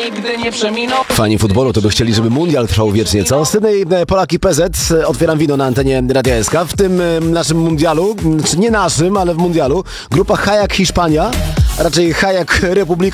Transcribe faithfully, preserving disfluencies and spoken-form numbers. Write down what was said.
nigdy nie przeminą. Fani futbolu to by chcieli, żeby mundial trwał wiecznie, co? Sydney, Polak i P Z. Otwieram wino na antenie Radia S K. W tym naszym mundialu, czy nie naszym, ale w mundialu, grupa Hajak Hiszpania, a raczej Hajak Republika